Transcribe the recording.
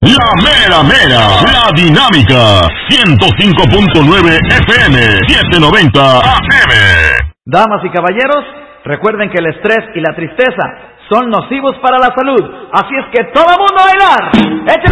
La mera mera, la dinámica, 105.9 FM, 790 AM. Damas y caballeros, recuerden que el estrés y la tristeza son nocivos para la salud, así es que todo mundo a bailar.